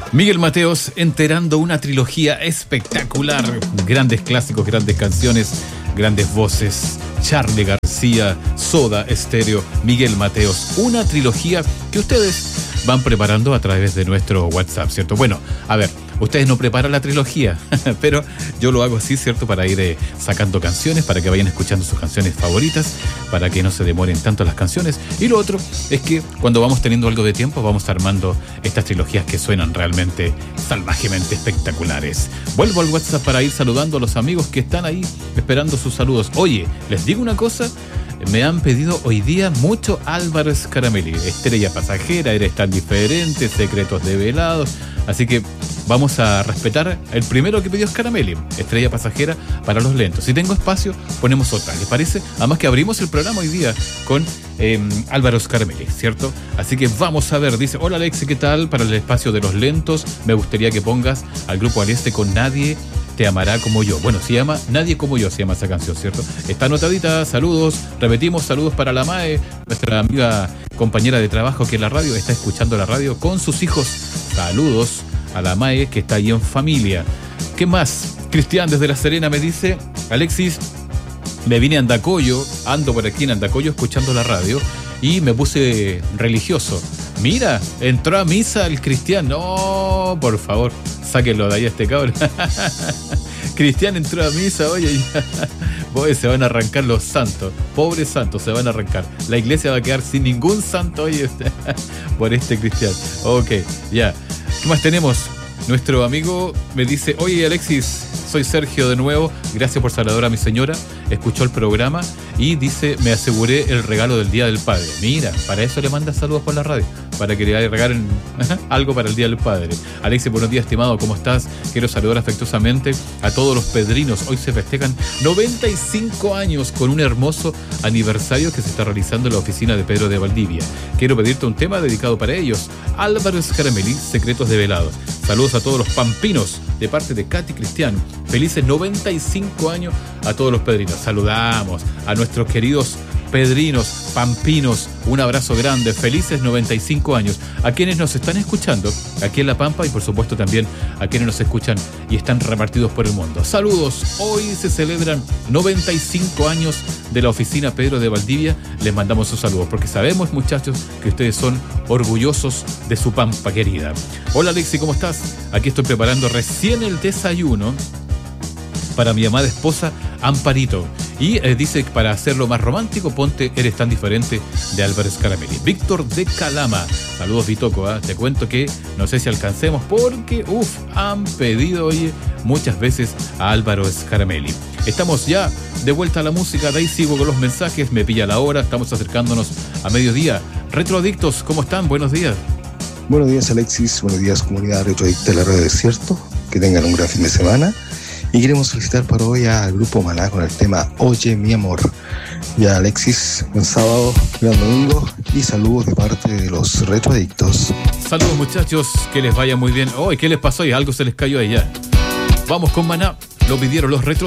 Miguel Mateos enterando una trilogía espectacular. Grandes clásicos, grandes canciones, grandes voces. Charly García, Soda Stereo, Miguel Mateos. Una trilogía que ustedes van preparando a través de nuestro WhatsApp, ¿cierto? Bueno, a ver, ustedes no preparan la trilogía, pero yo lo hago así, ¿cierto? Para ir sacando canciones, para que vayan escuchando sus canciones favoritas, para que no se demoren tanto las canciones. Y lo otro es que cuando vamos teniendo algo de tiempo, vamos armando estas trilogías que suenan realmente salvajemente espectaculares. Vuelvo al WhatsApp para ir saludando a los amigos que están ahí esperando sus saludos. Oye, les digo una cosa. Me han pedido hoy día mucho Álvaro Scaramelli. Estrella Pasajera, Eres tan diferente, Secretos develados. Así que vamos a respetar el primero que pidió Scaramelli, Estrella Pasajera para los lentos. Si tengo espacio, ponemos otra, ¿les parece? Además que abrimos el programa hoy día con Álvaro Scaramelli, ¿cierto? Así que vamos a ver, dice, hola Alexi, ¿qué tal? Para el espacio de los lentos, me gustaría que pongas al Grupo Al Este con Nadie te amará como yo. Bueno, se llama Nadie como yo, se llama esa canción, ¿cierto? Está anotadita, saludos, repetimos, saludos para la Mae, nuestra amiga compañera de trabajo que en la radio está escuchando la radio con sus hijos. Saludos a la Mae que está ahí en familia. ¿Qué más? Cristian desde La Serena me dice, Alexis, me vine a Andacollo, ando por aquí en Andacollo escuchando la radio y me puse religioso. Mira, entró a misa el Cristian. No, por favor, sáquenlo de ahí a este cabrón. Cristian entró a misa, oye, boy, se van a arrancar los santos. Pobres santos, se van a arrancar. La iglesia va a quedar sin ningún santo, oye, por este Cristian. Ok, ya. ¿Qué más tenemos? Nuestro amigo me dice, oye Alexis, soy Sergio de nuevo, gracias por saludar a mi señora, escuchó el programa y dice, me aseguré el regalo del Día del Padre. Mira, para eso le manda saludos por la radio, para que le regalen algo para el Día del Padre. Alexis, buenos días, estimado, ¿cómo estás? Quiero saludar afectuosamente a todos los pedrinos. Hoy se festejan 95 años con un hermoso aniversario que se está realizando en la oficina de Pedro de Valdivia. Quiero pedirte un tema dedicado para ellos. Álvaro Scaramelli, Secretos develados. Saludos a todos los pampinos de parte de Katy Cristian. Felices 95 años a todos los pedrinos. Saludamos a nuestros queridos pedrinos, pampinos, un abrazo grande, felices 95 años. A quienes nos están escuchando aquí en La Pampa y por supuesto también a quienes nos escuchan y están repartidos por el mundo. Saludos, hoy se celebran 95 años de la oficina Pedro de Valdivia. Les mandamos sus saludos porque sabemos, muchachos, que ustedes son orgullosos de su Pampa querida. Hola Alexi, ¿cómo estás? Aquí estoy preparando recién el desayuno para mi amada esposa Amparito. Y dice, para hacerlo más romántico, ponte Eres tan diferente de Álvaro Scaramelli. Víctor de Calama. Saludos, Vitoco. Te cuento que no sé si alcancemos porque, han pedido, oye, muchas veces a Álvaro Scaramelli. Estamos ya de vuelta a la música. De ahí sigo con los mensajes. Me pilla la hora. Estamos acercándonos a mediodía. Retroadictos, ¿cómo están? Buenos días. Buenos días, Alexis. Buenos días, comunidad Retroadicta de la Radio Desierto. Que tengan un gran fin de semana. Y queremos solicitar para hoy al Grupo Maná con el tema Oye mi amor. Ya Alexis, buen sábado, buen domingo y saludos de parte de los Retroadictos. Saludos muchachos, que les vaya muy bien. ¿Qué les pasó? Y algo se les cayó ahí ya. Vamos con Maná, lo pidieron los Retroadictos.